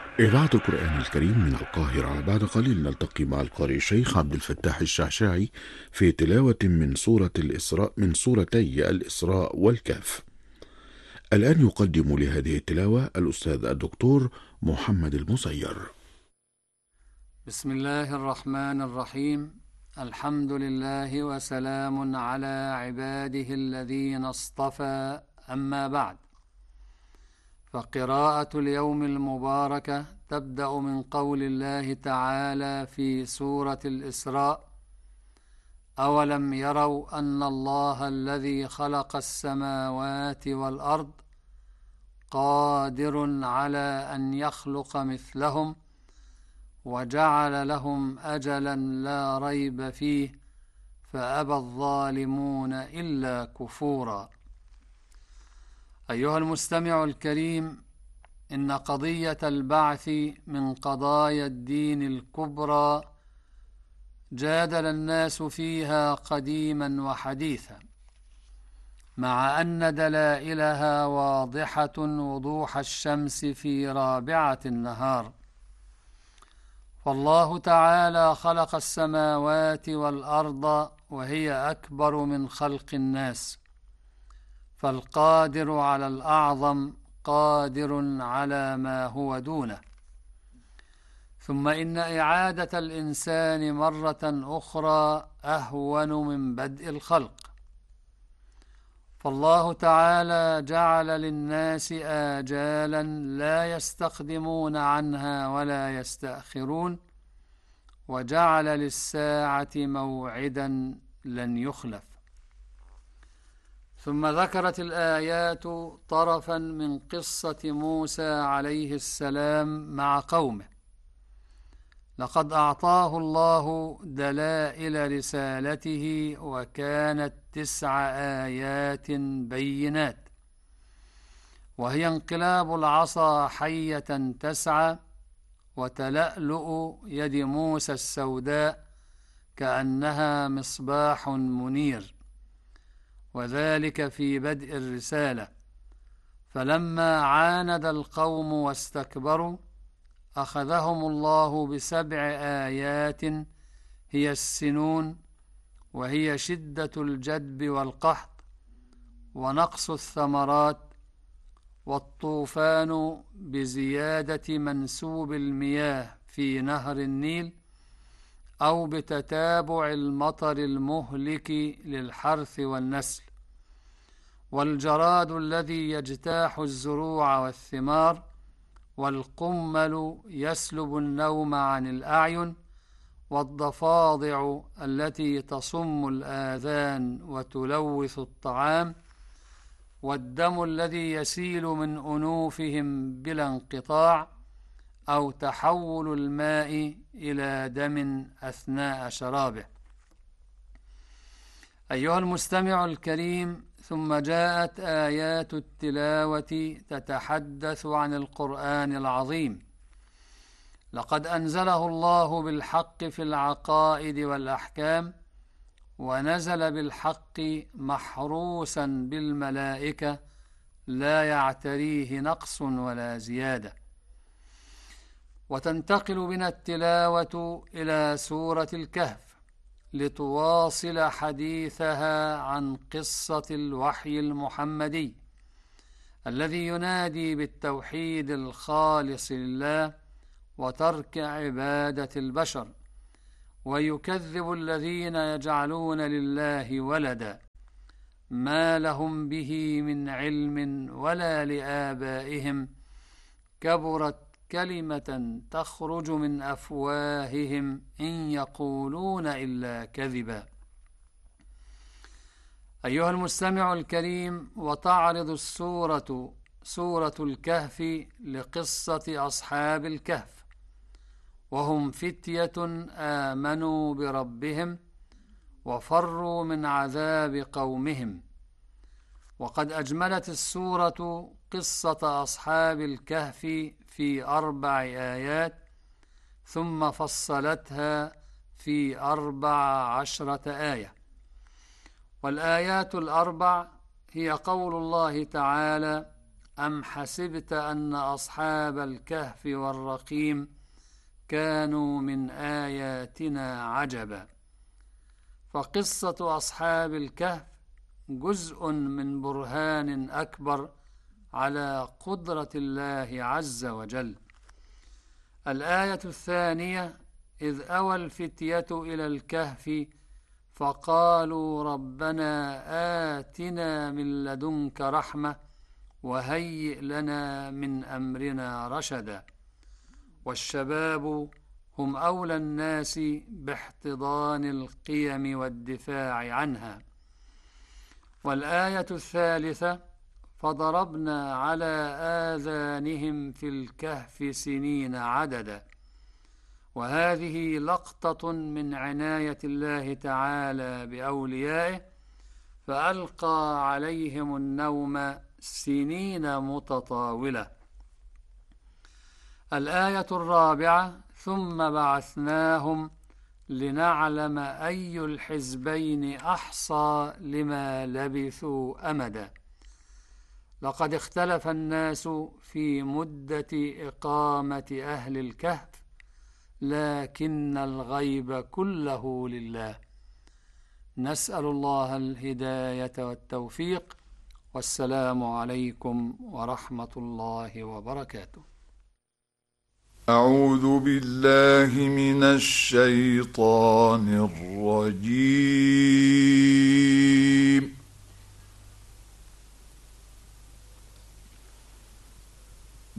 إذاعة القرآن الكريم من القاهرة. بعد قليل نلتقي مع القارئ الشيخ عبد الفتاح الشعشاعي في تلاوة من سورة الإسراء، من سورتي الإسراء والكهف. الآن يقدم لهذه التلاوة الأستاذ الدكتور محمد المسير. بسم الله الرحمن الرحيم. الحمد لله وسلام على عباده الذين اصطفى، أما بعد، فقراءة اليوم المباركة تبدأ من قول الله تعالى في سورة الإسراء: أولم يروا أن الله الذي خلق السماوات والأرض قادر على أن يخلق مثلهم وجعل لهم أجلا لا ريب فيه فأبى الظالمون إلا كفورا. أيها المستمع الكريم، إن قضية البعث من قضايا الدين الكبرى جادل الناس فيها قديما وحديثا، مع أن دلائلها واضحة وضوح الشمس في رابعة النهار. فالله تعالى خلق السماوات والأرض وهي أكبر من خلق الناس، فالقادر على الأعظم قادر على ما هو دونه. ثم إن إعادة الإنسان مرة أخرى أهون من بدء الخلق، فالله تعالى جعل للناس آجالا لا يستقدمون عنها ولا يستأخرون، وجعل للساعة موعدا لن يخلف. ثم ذكرت الآيات طرفا من قصة موسى عليه السلام مع قومه. لقد أعطاه الله دلائل رسالته، وكانت 9 آيات بينات، وهي انقلاب العصا حية تسعى، وتلألؤ يد موسى السوداء كأنها مصباح منير، وذلك في بدء الرسالة. فلما عاند القوم واستكبروا أخذهم الله ب7 آيات هي السنون، وهي شدة الجدب والقحط ونقص الثمرات، والطوفان بزيادة منسوب المياه في نهر النيل، أو بتتابع المطر المهلك للحرث والنسل، والجراد الذي يجتاح الزروع والثمار، والقمل يسلب النوم عن الأعين، والضفادع التي تصم الآذان وتلوث الطعام، والدم الذي يسيل من أنوفهم بلا انقطاع، أو تحول الماء إلى دم أثناء شرابه. أيها المستمع الكريم، ثم جاءت آيات التلاوة تتحدث عن القرآن العظيم. لقد أنزله الله بالحق في العقائد والأحكام، ونزل بالحق محروسا بالملائكة لا يعتريه نقص ولا زيادة. وتنتقل بنا التلاوة إلى سورة الكهف لتواصل حديثها عن قصة الوحي المحمدي الذي ينادي بالتوحيد الخالص لله وترك عبادة البشر، ويكذب الذين يجعلون لله ولدا ما لهم به من علم ولا لآبائهم، كبرت كلمة تخرج من أفواههم إن يقولون إلا كذبا. أيها المستمع الكريم، وتعرض السورة سورة الكهف لقصة أصحاب الكهف، وهم فتية آمنوا بربهم وفروا من عذاب قومهم. وقد أجملت السورة قصة أصحاب الكهف في 4 آيات، ثم فصلتها في 14 آية. والآيات ال4 هي قول الله تعالى: أم حسبت أن أصحاب الكهف والرقيم كانوا من آياتنا عجبا. فقصة أصحاب الكهف جزء من برهان أكبر على قدرة الله عز وجل. الآية الثانية: إذ أوى الفتية إلى الكهف فقالوا ربنا آتنا من لدنك رحمة وهيئ لنا من أمرنا رشدا. والشباب هم أولى الناس باحتضان القيم والدفاع عنها. والآية الثالثة: فضربنا على آذانهم في الكهف سنين عددا. وهذه لقطة من عناية الله تعالى بأوليائه، فألقى عليهم النوم سنين متطاولة. الآية الرابعة: ثم بعثناهم لنعلم أي الحزبين أحصى لما لبثوا أمدا. لقد اختلف الناس في مدة إقامة أهل الكهف، لكن الغيب كله لله. نسأل الله الهداية والتوفيق، والسلام عليكم ورحمة الله وبركاته. أعوذ بالله من الشيطان الرجيم.